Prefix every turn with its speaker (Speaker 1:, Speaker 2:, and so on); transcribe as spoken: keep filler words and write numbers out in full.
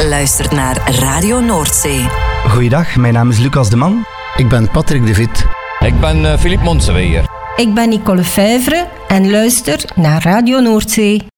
Speaker 1: luistert naar Radio Noordzee.
Speaker 2: Goeiedag, mijn naam is Lucas de Man.
Speaker 3: Ik ben Patrick de Vit.
Speaker 4: Ik ben uh, Philippe Monseweer.
Speaker 5: Ik ben Nicole Fijvre en luister naar Radio Noordzee.